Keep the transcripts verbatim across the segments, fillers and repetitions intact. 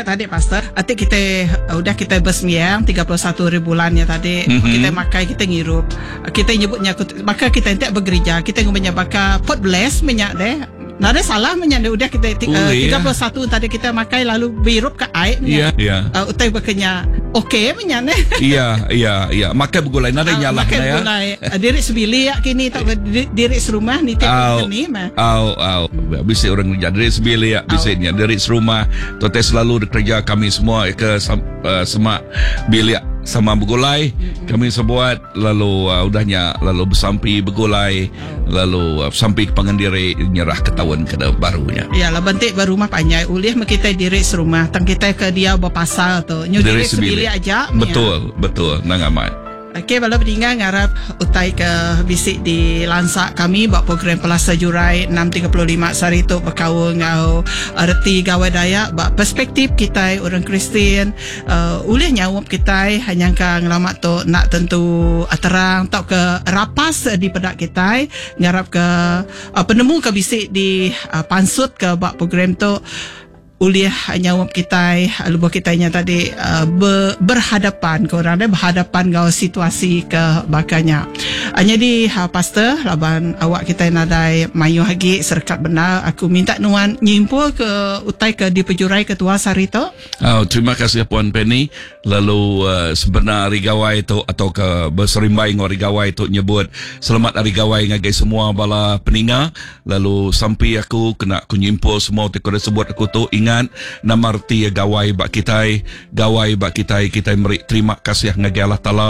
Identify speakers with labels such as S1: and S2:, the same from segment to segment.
S1: ingat tadi pastor, atik kita uh, udah kita bersembahyang tiga puluh satu hari bulan ya tadi. Mm-hmm. Kita makai, kita ngirup. Kita nyebutnya maka kita entek bergereja, kita ngomongnya baka pot bless minyak deh. Nah, ada salah menyanda udah kita uh, tiga puluh satu tadi kita makai lalu birup ke air
S2: iya iya
S1: uh, utai bekenya okey menyane
S2: iya iya iya makai begulai nada
S1: uh,
S2: nyalah
S1: makai
S2: ya
S1: begulai uh, diri sebili ya kini tak diri serumah ni tak ni mah
S2: au au bisa orang kerja diri sebili ya bisanya diri serumah tote selalu kerja kami semua ke uh, semak bilik sama begulai mm-hmm. kami sebuat lalu uh, udahnya lalu bersampi begulai oh. lalu uh, sampai ke pengandiri nyerah ke tahun ke barunya
S1: ya lah bentik baru rumah panjang ulih kita diri serumah tang kita ke dia berpasal tu nyuri sebili aja
S2: betul ya. Betul nang amat.
S1: Okey, bala peninggal ngarap utai ke bisik di lansak kami buat program Pelasa Jurai enam tiga puluh lima sari tu berkawal ngau erti gawai Dayak buat perspektif kita orang Kristian uh, ulih nyawap kita hanya ka ngelamat tu nak tentu terang tak ke rapas di pedak kita ngarap ke uh, penemu ke bisik di uh, pansut ke buat program tu uliah nyawap kita lubuh kitanya tadi uh, ber, berhadapan korang dia berhadapan dengan situasi ke bakanya hanya di uh, pastor laban awak kita nadai mayu hagi serkat benar aku minta nuan nyimpul ke utai ke di pejurai ketua Sarito.
S2: Oh, terima kasih Puan Penny lalu uh, sebenar hari gawai itu atau ke berserimbai ngori gawai itu nyebut selamat hari gawai ngagai semua bala peninga lalu sampai aku kena aku nyimpul semua teko sebut aku tu ingat nama arti gawai bak kita gawai bak kita kita beri terima kasih ngagai Allah Taala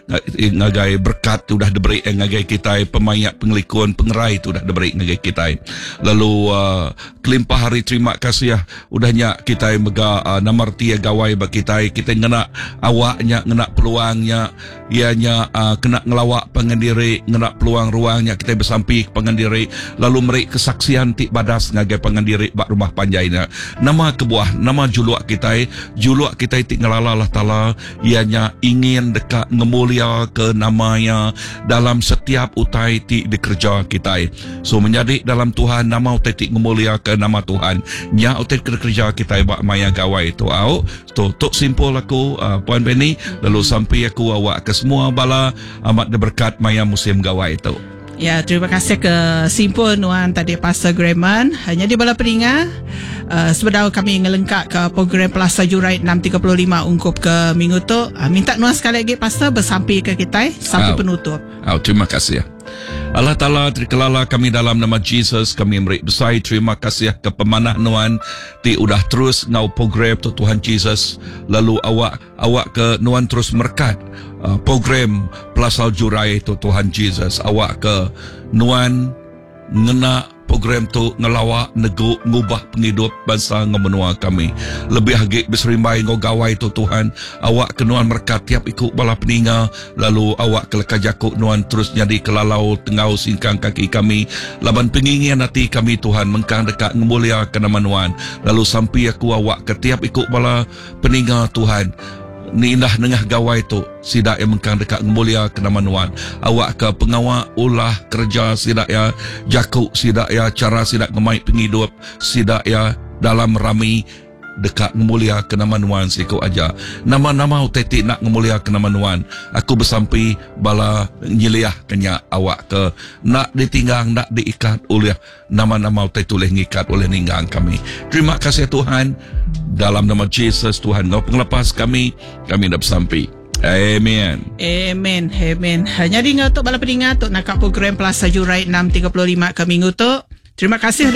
S2: ngagai berkat sudah diberi ngagai kita pemayak pengelikun pengerai tu dah diberi ngagai kita lalu uh, kelimpah hari terima kasih udahnya kita mega uh, nama arti gawai bak kita kita ngena awaknya ngena peluangnya ianya uh, kena ngelawak pengandiri ngena peluang ruangnya kita bersampi pengandiri lalu meri kesaksian tik badas ngagai pengandiri bak rumah panjainya nama kebuah nama juluak kita juluak kita tik ngelala Allah Taala ianya ingin dekat ngemulia ke namanya dalam setiap utai tik dikerja kita so menjadi dalam Tuhan nama utai tik ngemulia ke nama Tuhan nya utai kerja kita bak maya gawai tu au tu tok simpul aku uh, Puan Penny lalu sampai aku awak ke semua bala amat berkat maya musim gawai itu.
S1: Ya, terima kasih ke simpul nuan tadi Pastor Graman. Hanya di bala peninga uh, sebenarnya kami ngelengkap ke program Pelasa Jurai enam tiga puluh lima ungkup ke minggu tu. Uh, minta nuan sekali lagi Pastor bersampai ke kita sampai oh. penutup.
S2: Oh, terima kasih. Allah Ta'ala terkelala kami dalam nama Jesus kami beri besar terima kasih ke pemanah nuan ti udah terus ngau program tu Tuhan Jesus lalu awak awak ke nuan terus merkat uh, program Pelasa Jurai tu Tuhan Jesus awak ke nuan ngena program tu ngelawak nego ngubah penghidup bangsa ngemenua kami lebih lagi berserimbai ngogawai tu Tuhan awak kenuan merkat tiap ikut bala peninga lalu awak kelekajakuk nuan terus jadi kelalau tengau singkang kaki kami laban pengingian hati kami Tuhan mengkang dekat ngemulia ke nama nuan lalu sampai aku awak ke tiap ikut bala peninga Tuhan ni indah nengah gawai tu sidak yang mengkang dekat mulia ke nama nuan awak ke pengawal ulah kerja sidak ya jakuk sidak ya cara sidak ngemai penghidup sidak ya dalam rami dekat ngemulia ke nama nuan siku aja nama-nama uteti nak ngemulia ke nama nuan aku bersampai bala nyiliah kenya awak ke nak ditinggang nak diikat oleh nama-nama uteti oleh ngikat oleh ninggang kami terima kasih Tuhan dalam nama Jesus Tuhan ngau penglepas kami kami dah bersampai. Amen.
S1: Amen. Amen. Hanya di ngau tu bala peningat tu nak program Pelasa Jurai enam tiga puluh lima ke minggu tu. Terima kasih